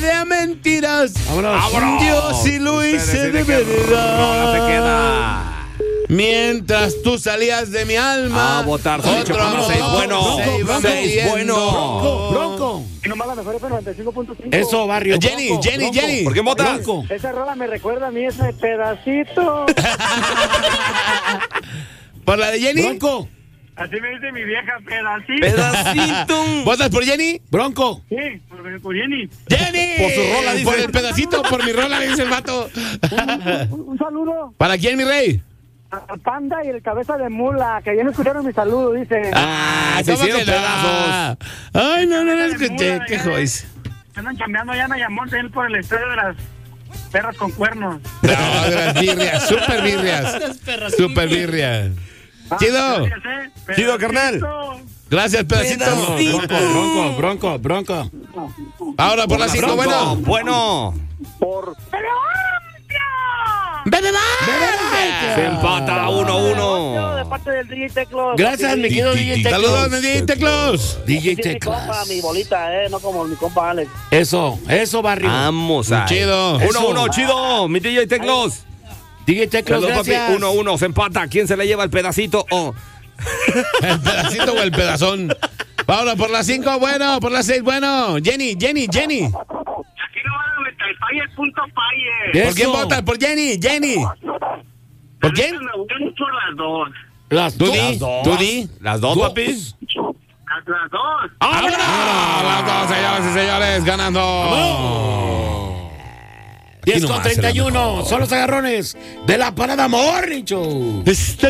de mentiras. ¡Vámonos! Yo sí lo hice de verdad. No te queda. Mientras tú salías de mi alma. A votar. Otro amor Seis bueno. se iba Seis metiendo. bueno. Bronco. Y nomás la mejor es 95.5. Eso, barrio. Jenny, Bronco, Jenny, Bronco. Jenny. ¿Por qué votas? Bronco. Esa rola me recuerda a mí ese pedacito. ¿Por la de Jenny? Bronco. Así me dice mi vieja, pedacito. Pedacito. ¿Votas por Jenny? Bronco. Sí, por Jenny. ¡Jenny! Por su rola, dice. Por el pedacito, por mi rola, dice el vato. Un saludo ¿Para quién, mi rey? a Panda y el cabeza de mula, que ya no escucharon mi saludo, dice. Se ¿cómo hicieron que no? pedazos. Ay, no escuché. Qué joys. Andan chambeando ya en Ayamonte, él por el estadio de las perras con cuernos. No, de las birrias, super birrias. Super birrias. Chido. Chido, carnal. Gracias, pedacito. Bronco. Ahora por las 5, bueno. Bueno. Por... ¡Bebe más! Se empata 1-1. De parte del DJ Teclos. Gracias, mi querido DJ Teclos. Saludos, DJ Teclos. DJ Sí, mi compa, Teclas. mi bolita, no como mi compa Alex. Eso, barrio. Vamos a. Chido. 1-1, chido. Mi DJ Teclos. DJ Teclos, Saludos, papi. gracias. 1-1. Se empata. ¿Quién se le lleva el pedacito? Oh. ¿El pedacito o el pedazón? Ahora por las 5, bueno. Por las 6, bueno. Jenny. Aquí no van a meter el punto falle. ¿Por quién Eso. votas? Por Jenny. ¿Por quién? Me voy por las dos. Las ¿Tú dos. di? Las dos, papi. Las dos. ¡Vámonos! Las dos, señoras y señores, ganando. 10 con 31. Son los agarrones de la Parada Morning Show.